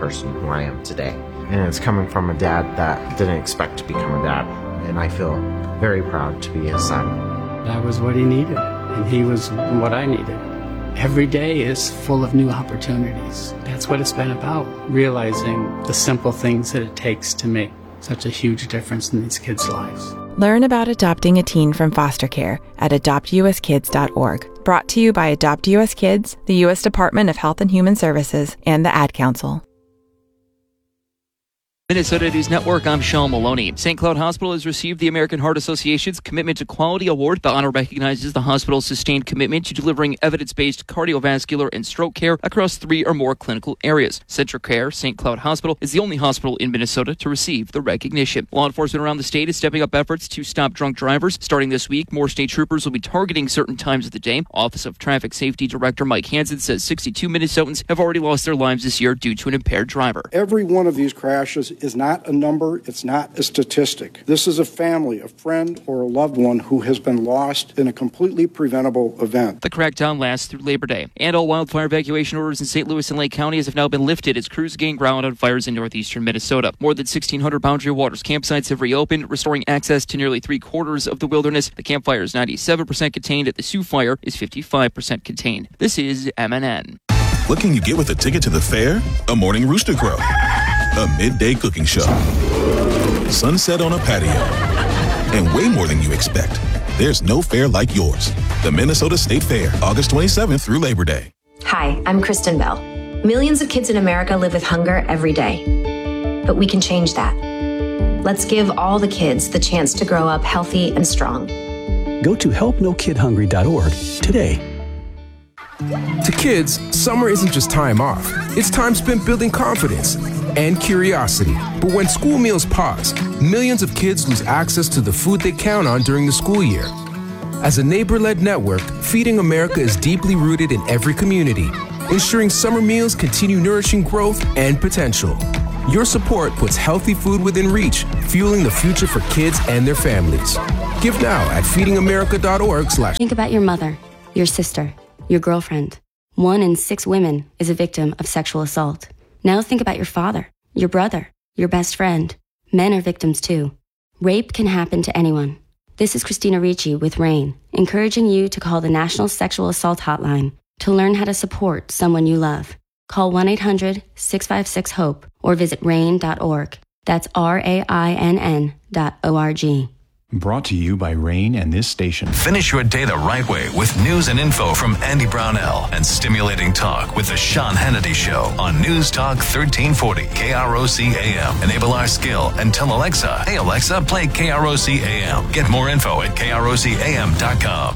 person who I am today. And it's coming from a dad that didn't expect to become a dad. And I feel very proud to be his son. That was what he needed, and he was what I needed. Every day is full of new opportunities. That's what it's been about, realizing the simple things that it takes to make such a huge difference in these kids' lives. Learn about adopting a teen from foster care at adoptuskids.org. Brought to you by Adopt US Kids, the U.S. Department of Health and Human Services, and the Ad Council. Minnesota News Network, I'm Sean Maloney. St. Cloud Hospital has received the American Heart Association's Commitment to Quality Award. The honor recognizes the hospital's sustained commitment to delivering evidence-based cardiovascular and stroke care across 3 or more clinical areas. CentraCare St. Cloud Hospital is the only hospital in Minnesota to receive the recognition. Law enforcement around the state is stepping up efforts to stop drunk drivers. Starting this week, more state troopers will be targeting certain times of the day. Office of Traffic Safety Director Mike Hansen says 62 Minnesotans have already lost their lives this year due to an impaired driver. Every one of these crashes is not a number, it's not a statistic. This is a family, a friend, or a loved one who has been lost in a completely preventable event. The crackdown lasts through Labor Day. And all wildfire evacuation orders in St. Louis and Lake counties have now been lifted as crews gain ground on fires in northeastern Minnesota. More than 1,600 Boundary Waters campsites have reopened, restoring access to nearly 3/4 of the wilderness. The campfire is 97% contained. The Sioux Fire is 55% contained. This is MNN. What can you get with a ticket to the fair? A morning rooster crow. A midday cooking show. Sunset on a patio. And way more than you expect. There's no fair like yours. The Minnesota State Fair, August 27th through Labor Day. Hi, I'm Kristen Bell. Millions of kids in America live with hunger every day. But we can change that. Let's give all the kids the chance to grow up healthy and strong. Go to helpnokidhungry.org today. To kids, summer isn't just time off. It's time spent building confidence and curiosity. But when school meals pause, millions of kids lose access to the food they count on during the school year. As a neighbor-led network, Feeding America is deeply rooted in every community, ensuring summer meals continue nourishing growth and potential. Your support puts healthy food within reach, fueling the future for kids and their families. Give now at feedingamerica.org/. Think about your mother, your sister, your girlfriend. 1 in 6 women is a victim of sexual assault. Now think about your father, your brother, your best friend. Men are victims too. Rape can happen to anyone. This is Christina Ricci with RAIN, encouraging you to call the National Sexual Assault Hotline to learn how to support someone you love. Call 1-800-656-HOPE or visit RAIN.org. That's RAINN.org. Brought to you by Rain and this station. Finish your day the right way with news and info from Andy Brownell and stimulating talk with the Sean Hannity Show on News Talk 1340 KROC AM. Enable our skill and tell Alexa, "Hey Alexa, play KROC AM." Get more info at krocam.com.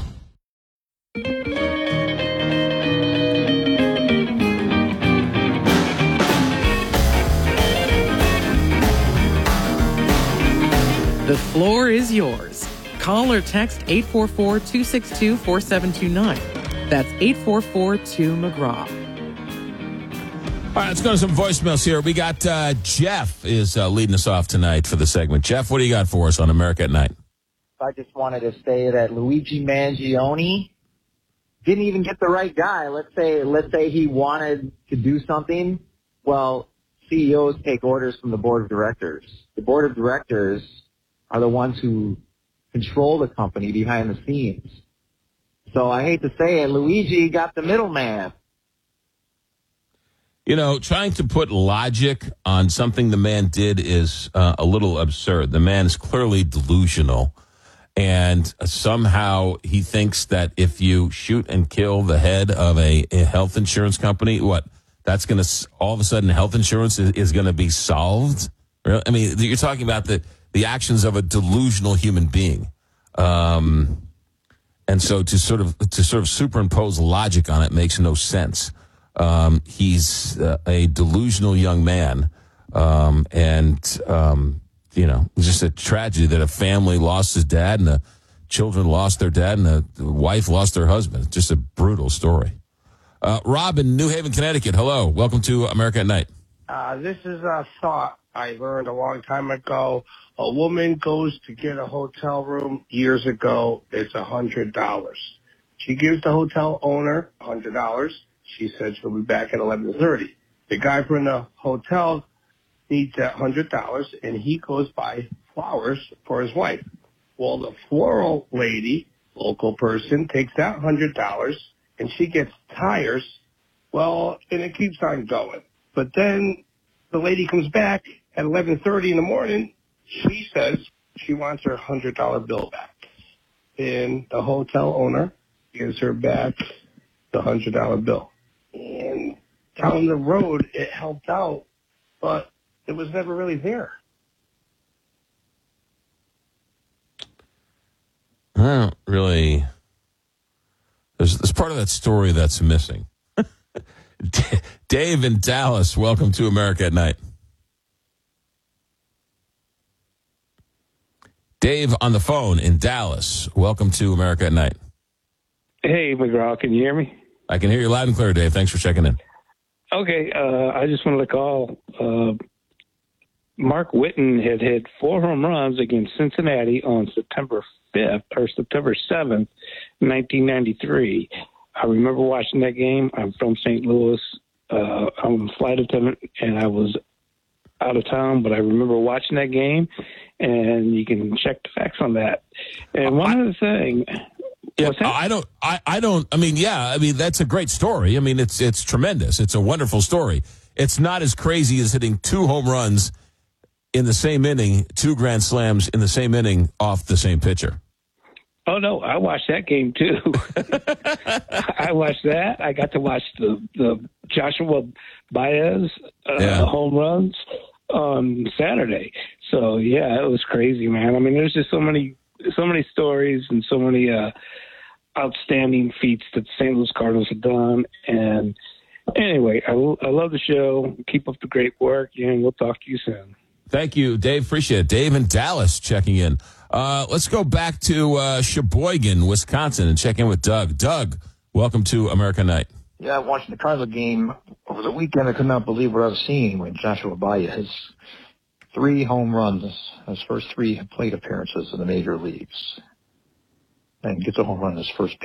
The floor is yours. Call or text 844-262-4729. That's 844-2-McGraw. All right, let's go to some voicemails here. We got Jeff is leading us off tonight for the segment. Jeff, what do you got for us on America at Night? I just wanted to say that Luigi Mangione didn't even get the right guy. Let's say he wanted to do something. Well, CEOs take orders from the board of directors. The board of directors are the ones who control the company behind the scenes. So I hate to say it, Luigi got the middleman. You know, trying to put logic on something the man did is a little absurd. The man is clearly delusional, and somehow he thinks that if you shoot and kill the head of a health insurance company, that's going to, all of a sudden health insurance is going to be solved? I mean, you're talking about the actions of a delusional human being. And so to sort of superimpose logic on it makes no sense. He's a delusional young man. It's just a tragedy that a family lost his dad and the children lost their dad and the wife lost their husband. It's just a brutal story. Rob in New Haven, Connecticut. Hello. Welcome to America at Night. This is a thought I learned a long time ago. A woman goes to get a hotel room years ago. It's $100. She gives the hotel owner $100. She said she'll be back at 11:30. The guy from the hotel needs that $100, and he goes buy flowers for his wife. Well, the floral lady, local person, takes that $100, and she gets tires. Well, and it keeps on going. But then the lady comes back at 11:30 in the morning. She says she wants her $100 bill back. And the hotel owner gives her back the $100 bill. And down the road, it helped out, but it was never really there. I don't really. There's part of that story that's missing. Dave in Dallas, welcome to America at Night. Dave on the phone in Dallas, welcome to America at Night. Hey, McGraw, can you hear me? I can hear you loud and clear, Dave. Thanks for checking in. Okay, I just wanted to call. Mark Whitten had hit 4 home runs against Cincinnati on September 5th or September 7th, 1993. I remember watching that game. I'm from St. Louis. I'm a flight attendant, and I was out of town, but I remember watching that game, and you can check the facts on that. And one other thing. Yeah, I mean, that's a great story. I mean, it's tremendous. It's a wonderful story. It's not as crazy as hitting 2 home runs in the same inning, 2 grand slams in the same inning off the same pitcher. Oh, no, I watched that game, too. I watched that. I got to watch the Joshua Baez home runs on Saturday. So, yeah, it was crazy, man. I mean, there's just so many stories and so many outstanding feats that the St. Louis Cardinals have done. And anyway, I love the show. Keep up the great work, and we'll talk to you soon. Thank you, Dave. Appreciate it. Dave in Dallas checking in. Let's go back to Sheboygan, Wisconsin, and check in with Doug. Doug, welcome to America Night. Yeah, watching the Cardinal game over the weekend, I could not believe what I was seeing when Joshua Baez, 3 home runs, his first 3 plate appearances in the major leagues, and gets a home run in his first